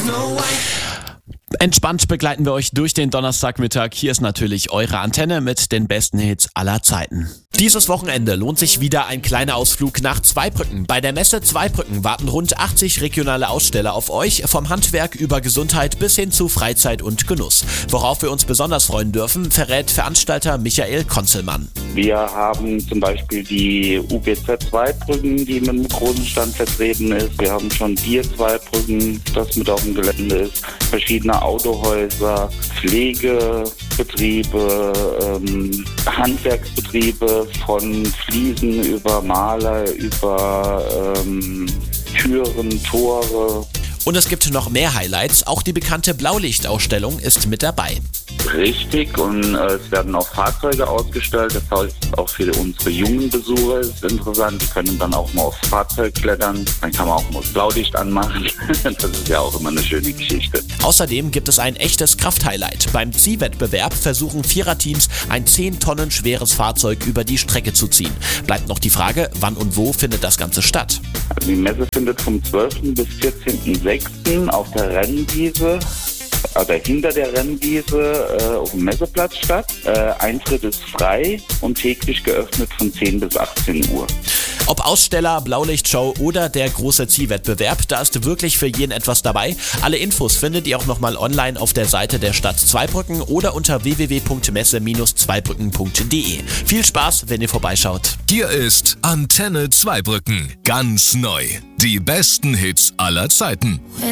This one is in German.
Entspannt begleiten wir euch durch den Donnerstagmittag. Hier ist natürlich eure Antenne mit den besten Hits aller Zeiten. Dieses Wochenende lohnt sich wieder ein kleiner Ausflug nach Zweibrücken. Bei der Messe Zweibrücken warten rund 80 regionale Aussteller auf euch, vom Handwerk über Gesundheit bis hin zu Freizeit und Genuss. Worauf wir uns besonders freuen dürfen, verrät Veranstalter Michael Konzelmann. Wir haben zum Beispiel die UBZ Zweibrücken, die mit einem großen Stand vertreten ist. Wir haben schon Bier Zweibrücken, das mit auf dem Gelände ist. Verschiedene Autohäuser, Pflegebetriebe, Handwerksbetriebe von Fliesen über Maler, über Türen, Tore. Und es gibt noch mehr Highlights. Auch die bekannte Blaulichtausstellung ist mit dabei. Richtig, und es werden auch Fahrzeuge ausgestellt. Das heißt, auch für unsere jungen Besucher ist es interessant. Die können dann auch mal aufs Fahrzeug klettern. Dann kann man auch mal das Blaulicht anmachen. Das ist ja auch immer eine schöne Geschichte. Außerdem gibt es ein echtes Krafthighlight. Beim Ziehwettbewerb versuchen Viererteams, ein 10 Tonnen schweres Fahrzeug über die Strecke zu ziehen. Bleibt noch die Frage, wann und wo findet das Ganze statt? Also die Messe findet vom 12. bis 14.06. auf der Rennwiese, also hinter der Rennwiese auf dem Messeplatz statt. Eintritt ist frei und täglich geöffnet von 10 bis 18 Uhr. Ob Aussteller, Blaulichtshow oder der große Ziehwettbewerb, da ist wirklich für jeden etwas dabei. Alle Infos findet ihr auch nochmal online auf der Seite der Stadt Zweibrücken oder unter www.messe-zweibrücken.de. Viel Spaß, wenn ihr vorbeischaut. Hier ist Antenne Zweibrücken. Ganz neu. Die besten Hits aller Zeiten.